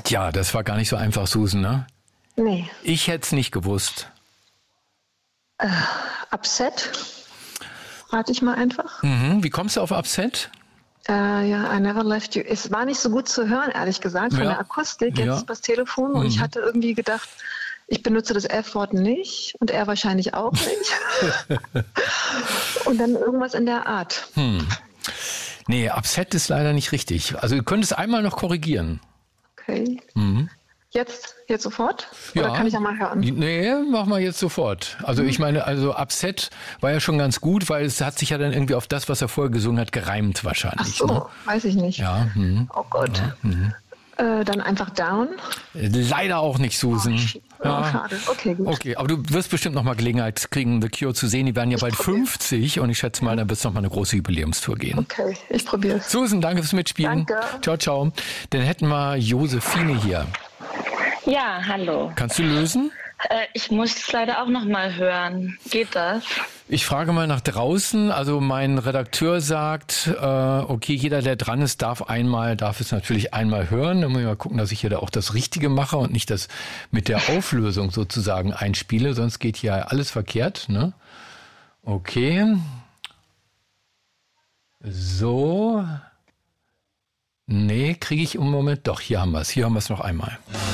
Tja, das war gar nicht so einfach, Susan, ne? Nee. Ich hätte es nicht gewusst. Upset? Rate ich mal einfach. Wie kommst du auf Upset? Ja, I never left you. Es war nicht so gut zu hören, ehrlich gesagt, von der Akustik jetzt übers Telefon. Und ich hatte irgendwie gedacht, ich benutze das F-Wort nicht und er wahrscheinlich auch nicht. Und dann irgendwas in der Art. Nee, Upset ist leider nicht richtig. Also du könntest einmal noch korrigieren. Okay. Jetzt sofort? Ja. Oder kann ich ja mal hören? Nee, mach mal jetzt sofort. Also ich meine, also Upset war ja schon ganz gut, weil es hat sich ja dann irgendwie auf das, was er vorher gesungen hat, gereimt wahrscheinlich. Ach so, ne? Weiß ich nicht. Ja. Oh Gott. Dann einfach down. Leider auch nicht, Susan. Schade. Okay, gut. Okay, aber du wirst bestimmt noch mal Gelegenheit kriegen, The Cure zu sehen. Die werden ja bald 50 und ich schätze mal, dann wird es noch mal eine große Jubiläumstour gehen. Okay, ich probiere es. Susan, danke fürs Mitspielen. Danke. Ciao, ciao. Dann hätten wir Josephine hier. Ja, hallo. Kannst du lösen? Ich muss es leider auch noch mal hören. Geht das? Ich frage mal nach draußen. Also mein Redakteur sagt, okay, jeder, der dran ist, darf es natürlich einmal hören. Dann muss ich mal gucken, dass ich hier da auch das Richtige mache und nicht das mit der Auflösung sozusagen einspiele. Sonst geht hier alles verkehrt. Ne? Okay. So. Nee, kriege ich im Moment. Doch, hier haben wir es. Hier haben wir es noch einmal.